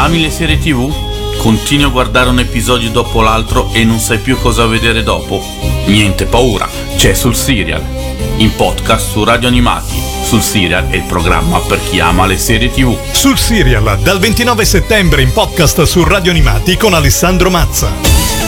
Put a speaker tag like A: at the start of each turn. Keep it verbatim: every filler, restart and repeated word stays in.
A: Ami le serie tivù? Continui a guardare un episodio dopo l'altro e non sai più cosa vedere dopo? Niente paura, c'è Sul Serial, in podcast su Radio Animati. Sul Serial è il programma per chi ama le serie tivù.
B: Sul Serial, dal ventinove settembre in podcast su Radio Animati con Alessandro Mazza.